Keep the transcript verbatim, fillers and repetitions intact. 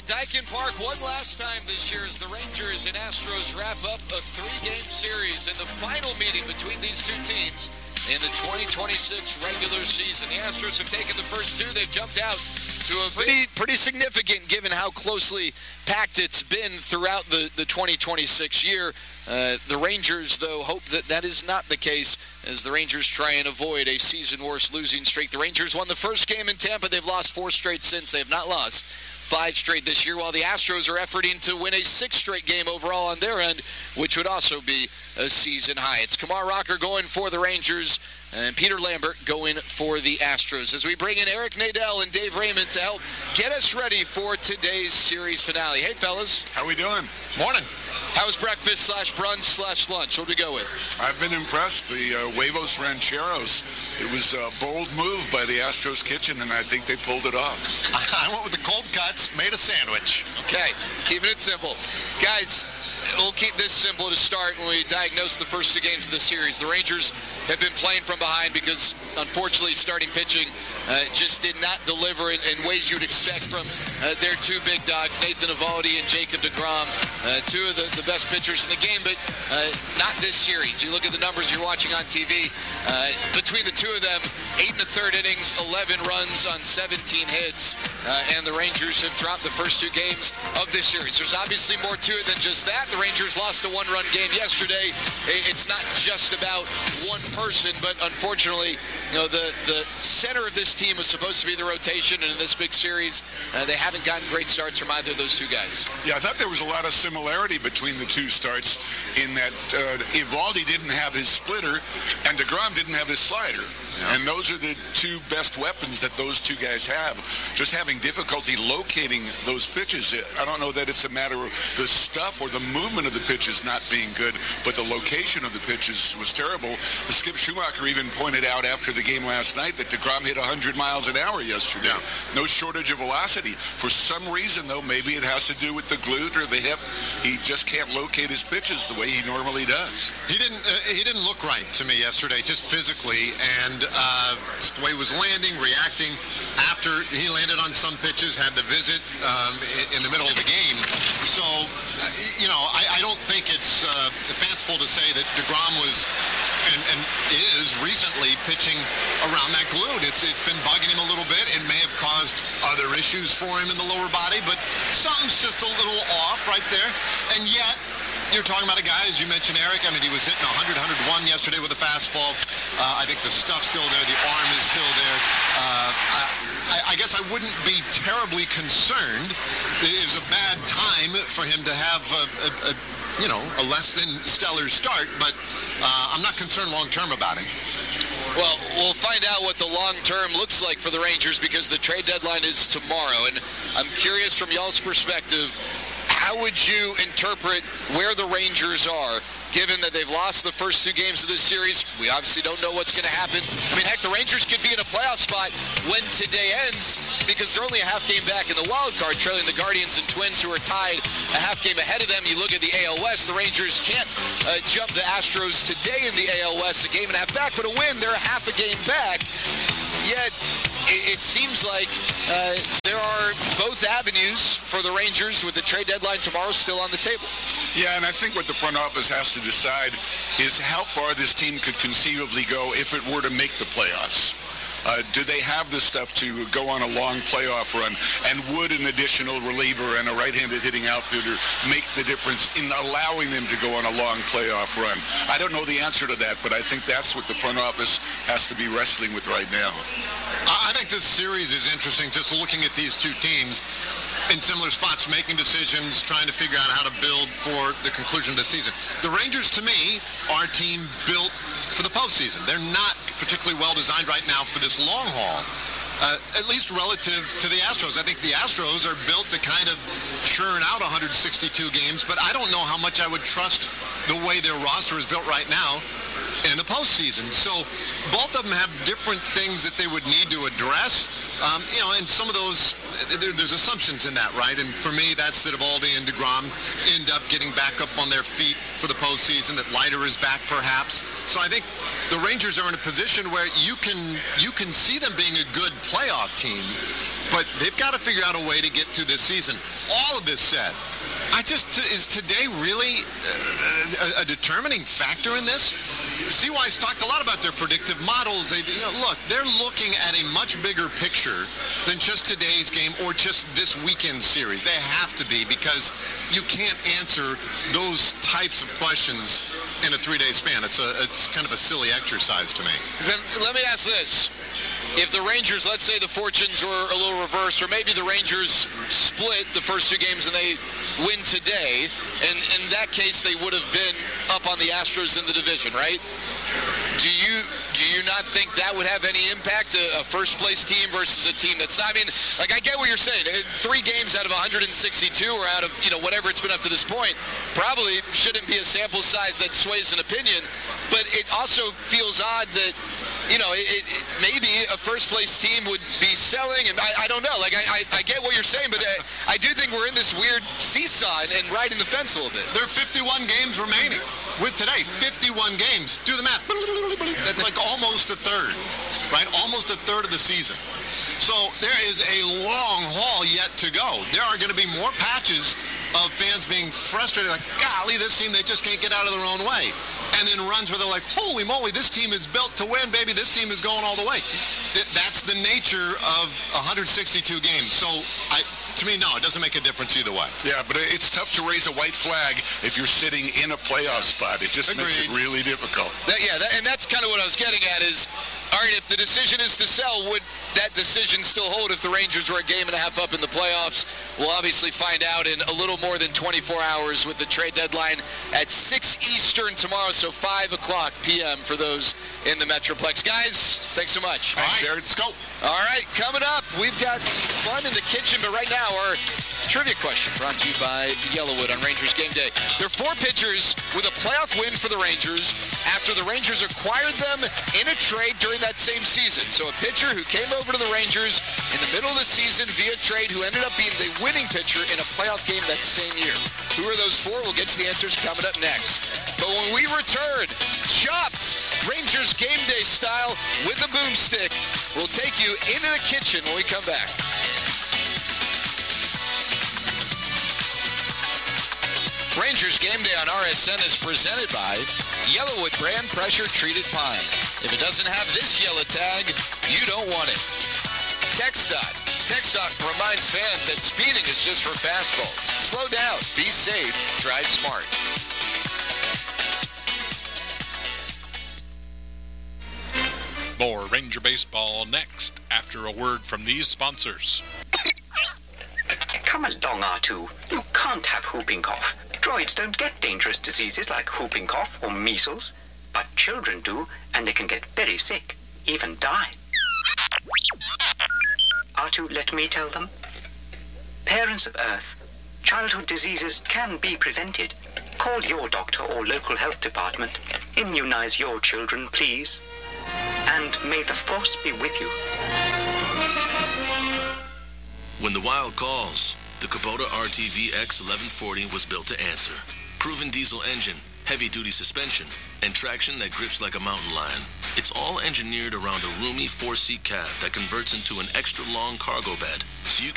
at Daikin Park one last time this year as the Rangers and Astros wrap up a three-game series in the final meeting between these two teams in the twenty twenty-six regular season. The Astros have taken the first two. They've jumped out to a pretty, pretty significant given how closely packed it's been throughout the, the twenty twenty-six year. Uh, the Rangers, though, hope that that is not the case as the Rangers try and avoid a season-worst losing streak. The Rangers won the first game in Tampa. They've lost four straight since. They have not lost five straight this year, while the Astros are efforting to win a sixth straight game overall on their end, which would also be a season high. It's Kumar Rocker going for the Rangers and Peter Lambert going for the Astros as we bring in Eric Nadel and Dave Raymond to help get us ready for today's series finale. Hey, fellas. How we doing? Morning. How was breakfast slash brunch slash lunch? What do we go with? I've been impressed. The uh, Huevos Rancheros. It was a bold move by the Astros kitchen, and I think they pulled it off. I went with the cold cuts, made a sandwich. Okay, keeping it simple. Guys, we'll keep this simple to start when we diagnose the first two games of the series. The Rangers have been playing from behind because, unfortunately, starting pitching uh, just did not deliver in, in ways you'd expect from uh, their two big dogs, Nathan Eovaldi and Jacob deGrom, uh, two of the, the best pitchers in the game, but uh, not this series. You look at the numbers you're watching on T V. Uh, between the two of them, eight and a third innings, eleven runs on seventeen hits, uh, and the Rangers have dropped the first two games of this series. There's obviously more to it than just that. The Rangers lost a one-run game yesterday. It's not just about one person, but unfortunately, you know, the, the center of this team was supposed to be the rotation, and in this big series, uh, they haven't gotten great starts from either of those two guys. Yeah, I thought there was a lot of similarity between the two starts in that uh, Eovaldi didn't have his splitter and deGrom didn't have his slider. Yeah. And those are the two best weapons that those two guys have. Just having difficulty locating those pitches. I don't know that it's a matter of the stuff or the movement of the pitches not being good, but the location of the pitches was terrible. Skip Schumacher even pointed out after the game last night that deGrom hit one hundred miles an hour yesterday. Yeah. No shortage of velocity. For some reason, though, maybe it has to do with the glute or the hip. He just can't locate his pitches the way he normally does. He didn't. Uh, he didn't look right to me yesterday, just physically, and uh, just the way he was landing, reacting after he landed on some pitches, had the visit um, in the middle of the game. So, uh, you know, I, I don't think it's uh, fanciful to say that deGrom was and, and is recently pitching around that glute. It's it's been bugging him a little bit. It may have caused other issues for him in the lower body, but something's just a little off right there. And yet, you're talking about a guy, as you mentioned, Eric. I mean, he was hitting one hundred, one oh one yesterday with a fastball. Uh, I think the stuff's still there. The arm is still there. Uh, I, I guess I wouldn't be terribly concerned. It was a bad time for him to have a, a, a you know, a less than stellar start, but uh, I'm not concerned long-term about him. Well, we'll find out what the long-term looks like for the Rangers because the trade deadline is tomorrow, and I'm curious from y'all's perspective, how would you interpret where the Rangers are, given that they've lost the first two games of this series? We obviously don't know what's going to happen. I mean, heck, the Rangers could be in a playoff spot when today ends because they're only a half game back in the wild card, trailing the Guardians and Twins, who are tied a half game ahead of them. You look at the A L West, the Rangers can't uh, jump the Astros today in the A L West, a game and a half back, but a win, they're half a game back. Yet, it, it seems like uh, there are both avenues for the Rangers with the trade deadline tomorrow still on the table. Yeah, and I think what the front office has to decide is how far this team could conceivably go if it were to make the playoffs. Uh, do they have the stuff to go on a long playoff run? And would an additional reliever and a right-handed hitting outfielder make the difference in allowing them to go on a long playoff run? I don't know the answer to that, but I think that's what the front office has to be wrestling with right now. I think this series is interesting, just looking at these two teams in similar spots, making decisions, trying to figure out how to build for the conclusion of the season. The Rangers, to me, are a team built for the postseason. They're not particularly well designed right now for this long haul, uh, at least relative to the Astros. I think the Astros are built to kind of churn out one hundred sixty-two games, but I don't know how much I would trust the way their roster is built right now in the postseason. So both of them have different things that they would need to address. Um, you know, and some of those, there, there's assumptions in that, right? And for me, that's that Eovaldi and deGrom end up getting back up on their feet for the postseason, that Leiter is back perhaps. So I think the Rangers are in a position where you can you can see them being a good playoff team. but they've got to figure out a way to get through this season. All of this said, I just, is today really a, a determining factor in this? C Y's talked a lot about their predictive models. They, you know, look, they're looking at a much bigger picture than just today's game or just this weekend series. They have to be, because you can't answer those types of questions in a three-day span. It's a, it's kind of a silly exercise to me. Then let me ask this. If the Rangers, let's say the fortunes were a little reversed, or maybe the Rangers split the first two games and they win today, and in that case they would have been up on the Astros in the division, right? Do you do you not think that would have any impact, a, a first-place team versus a team that's not? I mean, like, I get what you're saying. Three games out of one hundred sixty-two, or out of, you know, whatever it's been up to this point, probably shouldn't be a sample size that sways an opinion. But it also feels odd that, you know, it, it, maybe a first-place team would be selling, and I, I don't know. Like, I, I, I get what you're saying, but I, I do think we're in this weird seesaw and, and riding the fence a little bit. There are fifty-one games remaining. With today, fifty-one games. Do the math. That's like almost a third, right? Almost a third of the season. So there is a long haul yet to go. There are going to be more patches of fans being frustrated, like, golly, this team, they just can't get out of their own way. And then runs where they're like, holy moly, this team is built to win, baby. This team is going all the way. That's the nature of one hundred sixty-two games. So I... To me, no, it doesn't make a difference either way. Yeah, but it's tough to raise a white flag if you're sitting in a playoff spot. It just Agreed. makes it really difficult. That, yeah, that, and that's kind of what I was getting at is, all right, if the decision is to sell, would that decision still hold if the Rangers were a game and a half up in the playoffs? We'll obviously find out in a little more than twenty-four hours with the trade deadline at six Eastern tomorrow, so five o'clock p.m. for those in the Metroplex. Guys, thanks so much. All right, Jared, let's go. All right, coming up, we've got some fun in the kitchen, but right now our trivia question brought to you by Yellowwood on Rangers Game Day. There are four pitchers with a playoff win for the Rangers after the Rangers acquired them in a trade during that same season. So a pitcher who came over to the Rangers in the middle of the season via trade who ended up being the winning pitcher in a playoff game that same year. Who are those four? We'll get to the answers coming up next. But when we return, Chopped, Rangers Game Day style with the boomstick, will take you into the kitchen when we come back. Rangers Game Day on R S N is presented by Yellowwood brand pressure treated pine. If it doesn't have this yellow tag, you don't want it. TxDOT. TxDOT reminds fans that speeding is just for fastballs. Slow down, be safe, drive smart. More Ranger Baseball next after a word from these sponsors. Come along, R two. You can't have whooping cough. Droids don't get dangerous diseases like whooping cough or measles, but children do, and they can get very sick, even die. R two, let me tell them. Parents of Earth, childhood diseases can be prevented. Call your doctor or local health department. Immunize your children, please. And may the Force be with you. When the wild calls, the Kubota R T V X eleven forty was built to answer. Proven diesel engine, heavy-duty suspension, and traction that grips like a mountain lion. It's all engineered around a roomy four-seat cab that converts into an extra-long cargo bed, so you